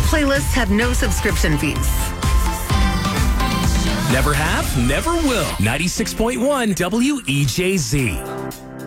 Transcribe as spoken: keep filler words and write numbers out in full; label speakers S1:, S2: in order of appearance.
S1: playlists have no subscription fees.
S2: Never have, never will. ninety-six point one W E J Z.